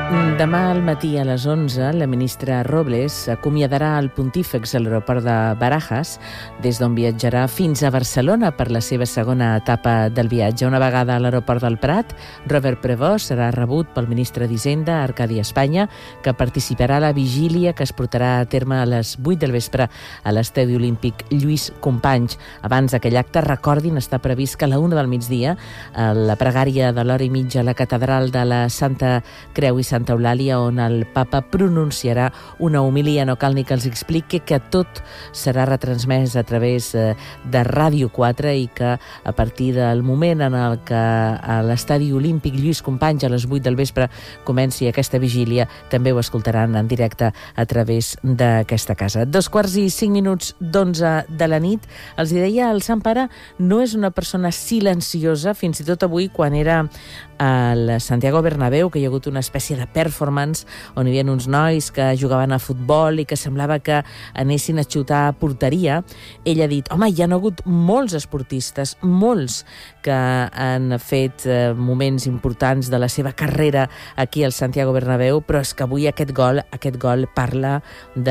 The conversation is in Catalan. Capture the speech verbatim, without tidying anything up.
Demà al matí a les onze, la ministra Robles acomiadarà el pontífex a l'aeroport de Barajas, des d'on viatjarà fins a Barcelona per la seva segona etapa del viatge. Una vegada a l'aeroport del Prat, Robert Prevost serà rebut pel ministre d'Hisenda, Arcadi Espanya, que participarà a la vigília que es portarà a terme a les vuit del vespre a l'Estadi Olímpic Lluís Companys. Abans d'aquell acte, recordin, està previst que a la una del migdia, a la pregària de l'hora i mitja a la catedral de la Santa Creu i Santa Eulàlia, on el papa pronunciarà una homilia. No cal ni que els expliqui que tot serà retransmès a través de Ràdio quatre i que a partir del moment en el que a l'Estadi Olímpic Lluís Companys a les vuit del vespre comenci aquesta vigília, també ho escoltaran en directe a través d'aquesta casa. Dos quarts i cinc minuts d'onze de la nit. Els hi deia, el Sant Pare no és una persona silenciosa, fins i tot avui quan era al Santiago Bernabéu, que hi ha hagut una espècie de performance on hi havia uns nois que jugaven a futbol i que semblava que anessin a xutar a porteria. Ell ha dit, home, hi ha hagut molts esportistes, molts que han fet eh, moments importants de la seva carrera aquí al Santiago Bernabéu, però és que avui aquest gol, aquest gol parla de